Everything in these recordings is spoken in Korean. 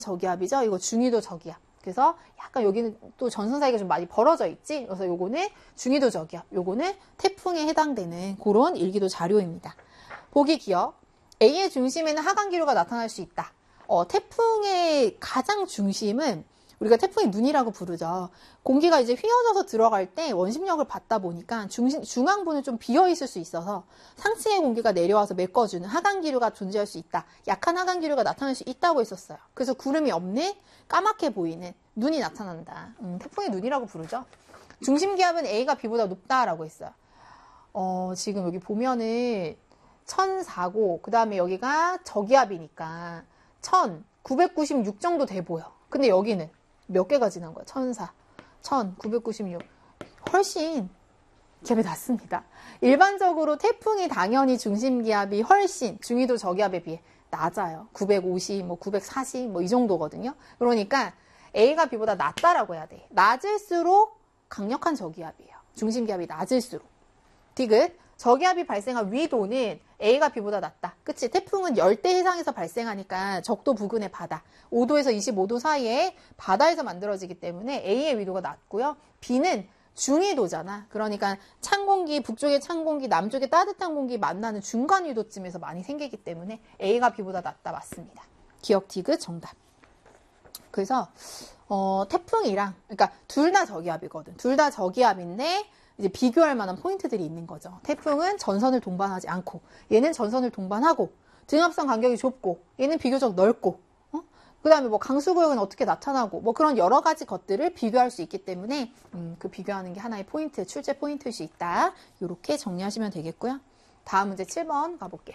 저기압이죠. 이거 중위도 저기압. 그래서 약간 여기는 또 전선 사이가 좀 많이 벌어져 있지. 그래서 요거는 중위도 저기압. 요거는 태풍에 해당되는 그런 일기도 자료입니다. 보기 기억. A의 중심에는 하강기류가 나타날 수 있다. 태풍의 가장 중심은 우리가 태풍의 눈이라고 부르죠. 공기가 이제 휘어져서 들어갈 때 원심력을 받다 보니까 중앙부는 좀 비어 있을 수 있어서 상층의 공기가 내려와서 메꿔주는 하강기류가 존재할 수 있다. 약한 하강기류가 나타날 수 있다고 했었어요. 그래서 구름이 없는 까맣게 보이는 눈이 나타난다. 태풍의 눈이라고 부르죠. 중심기압은 A가 B보다 높다라고 했어요. 지금 여기 보면은 1004고 그 다음에 여기가 저기압이니까 1996 정도 돼 보여. 근데 여기는 몇 개가 지난 거야? 1004, 1996. 훨씬 기압이 낮습니다. 일반적으로 태풍이 당연히 중심기압이 훨씬 중위도 저기압에 비해 낮아요. 950, 940 이 정도거든요. 그러니까 A가 B보다 낮다라고 해야 돼. 낮을수록 강력한 저기압이에요. 중심기압이 낮을수록. 디귿. 저기압이 발생한 위도는 A가 B보다 낮다. 그치? 태풍은 열대 해상에서 발생하니까 적도 부근의 바다, 5도에서 25도 사이에 바다에서 만들어지기 때문에 A의 위도가 낮고요. B는 중위도잖아. 그러니까 찬 공기, 북쪽의 찬 공기, 남쪽의 따뜻한 공기 만나는 중간 위도쯤에서 많이 생기기 때문에 A가 B보다 낮다. 맞습니다. 기억 디귿 정답. 그래서 태풍이랑 그러니까 둘 다 저기압이거든. 둘 다 저기압인데 이제 비교할 만한 포인트들이 있는 거죠. 태풍은 전선을 동반하지 않고 얘는 전선을 동반하고 등압선 간격이 좁고 얘는 비교적 넓고 그 다음에 뭐 강수구역은 어떻게 나타나고 뭐 그런 여러 가지 것들을 비교할 수 있기 때문에 그 비교하는 게 하나의 포인트, 출제 포인트일 수 있다. 이렇게 정리하시면 되겠고요. 다음 문제 7번 가볼게요.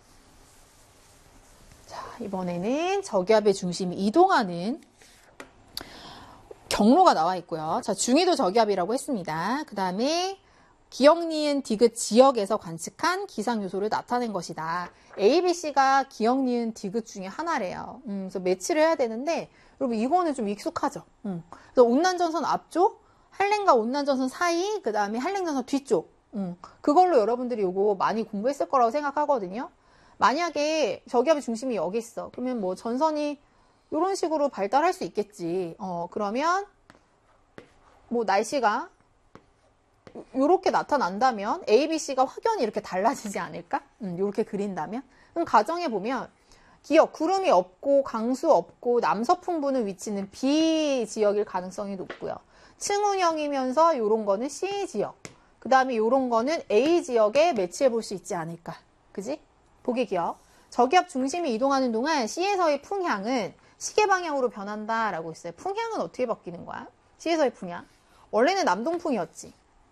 자, 이번에는 저기압의 중심이 이동하는 경로가 나와 있고요. 자, 중위도 저기압이라고 했습니다. 그 다음에 기역, 니은, 디귿 지역에서 관측한 기상 요소를 나타낸 것이다. A, B, C가 기역, 니은, 디귿 중에 하나래요. 그래서 매치를 해야 되는데 여러분 이거는 좀 익숙하죠. 그래서 온난전선 앞쪽, 한랭과 온난전선 사이, 그 다음에 한랭전선 뒤쪽. 그걸로 여러분들이 이거 많이 공부했을 거라고 생각하거든요. 만약에 저기압의 중심이 여기 있어. 그러면 뭐 전선이 이런 식으로 발달할 수 있겠지. 그러면 뭐 날씨가 이렇게 나타난다면 A, B, C가 확연히 이렇게 달라지지 않을까? 이렇게 그린다면? 그럼 가정해 보면 기역, 구름이 없고 강수 없고 남서풍부는 위치는 B 지역일 가능성이 높고요. 층운형이면서 이런 거는 C 지역. 그 다음에 이런 거는 A 지역에 매치해 볼 수 있지 않을까? 그지? 보기 기억. 저기압 중심이 이동하는 동안 C에서의 풍향은 시계 방향으로 변한다라고 했어요. 풍향은 어떻게 바뀌는 거야? C에서의 풍향. 원래는 남동풍이었지.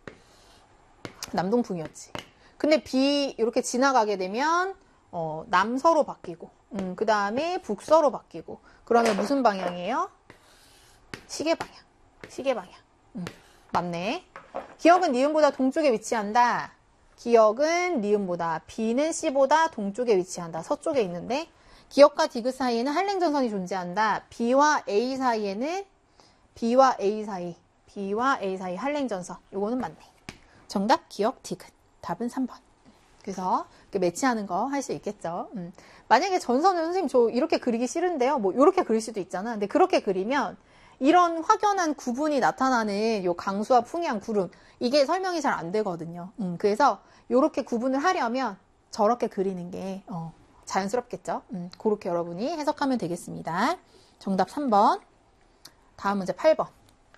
근데 B 이렇게 지나가게 되면 남서로 바뀌고 그 다음에 북서로 바뀌고 그러면 무슨 방향이에요? 시계 방향. 맞네. 기역은 니은보다 동쪽에 위치한다. 기역은 니은보다, B는 C보다 동쪽에 위치한다. 서쪽에 있는데 기역과 디귿 사이에는 한랭전선이 존재한다. B와 A 사이 한랭전선. 요거는 맞네. 정답 기역 디귿. 답은 3번. 그래서 매치하는 거 할 수 있겠죠. 만약에 전선을 선생님 저 이렇게 그리기 싫은데요. 뭐 이렇게 그릴 수도 있잖아. 근데 그렇게 그리면 이런 확연한 구분이 나타나는 요 강수와 풍향, 구름 이게 설명이 잘 안 되거든요. 그래서 이렇게 구분을 하려면 저렇게 그리는 게 자연스럽겠죠. 그렇게 여러분이 해석하면 되겠습니다. 정답 3번. 다음 문제 8번.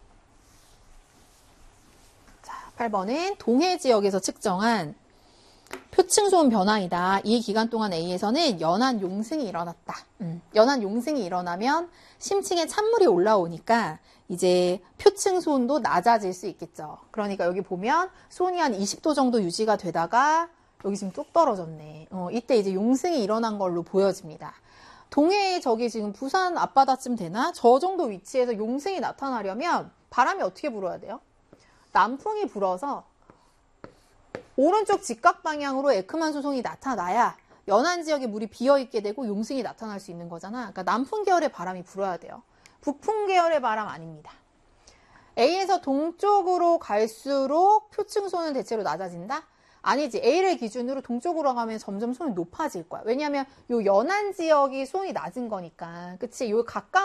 자, 8번은 동해 지역에서 측정한 표층소음 변화이다. 이 기간 동안 A에서는 연한 용승이 일어났다. 연한 용승이 일어나면 심층에 찬물이 올라오니까 이제 표층 수온도 낮아질 수 있겠죠. 그러니까 여기 보면 수온이 한 20도 정도 유지가 되다가 여기 지금 뚝 떨어졌네. 이때 이제 용승이 일어난 걸로 보여집니다. 동해에 저기 지금 부산 앞바다쯤 되나? 저 정도 위치에서 용승이 나타나려면 바람이 어떻게 불어야 돼요? 남풍이 불어서 오른쪽 직각 방향으로 에크만 수송이 나타나야 연안 지역에 물이 비어있게 되고 용승이 나타날 수 있는 거잖아. 그러니까 남풍 계열의 바람이 불어야 돼요. 북풍 계열의 바람 아닙니다. A에서 동쪽으로 갈수록 표층 수온은 대체로 낮아진다? 아니지. A를 기준으로 동쪽으로 가면 점점 수온이 높아질 거야. 왜냐하면 요 연안 지역이 수온이 낮은 거니까. 그치? 요 가까운